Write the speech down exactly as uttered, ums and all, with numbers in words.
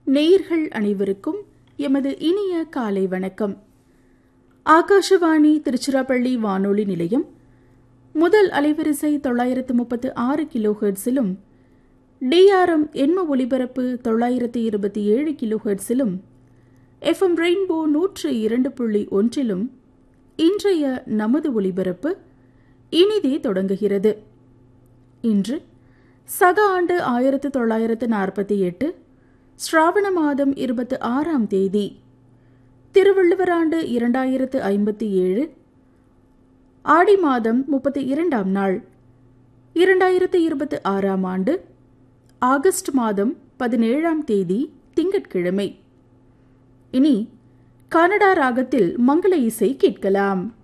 நேயர்கள் அனைவருக்கும் எமது இனிய காலை வணக்கம். ஆகாஷவாணி திருச்சிராப்பள்ளி வானொலி நிலையம் முதல் அலைவரிசை தொள்ளாயிரத்து முப்பத்து ஆறு கிலோ ஹெர்ட்ஸிலும் டிஆர்எம் எண்ம ஒலிபரப்பு தொள்ளாயிரத்து இருபத்தி ஏழு கிலோ ஹெர்ட்ஸிலும் எஃப்எம் ரெயின்போ நூற்று இரண்டு புள்ளி ஒன்றிலும் இன்றைய நமது ஒலிபரப்பு இனிதே தொடங்குகிறது. இன்று சக ஆண்டு ஆயிரத்து தொள்ளாயிரத்து நாற்பத்தி எட்டு ஸ்ராவண மாதம் இருபத்தி ஆறாம் தேதி, திருவள்ளுவர் ஆண்டு இரண்டாயிரத்து ஐம்பத்தி ஏழு, ஆடி மாதம் முப்பத்தி இரண்டாம் நாள், இரண்டாயிரத்து இருபத்தி ஆறாம் ஆண்டு ஆகஸ்ட் மாதம் பதினேழாம் தேதி திங்கட்கிழமை. இனி கனடா ராகத்தில் மங்கள இசை கேட்கலாம்.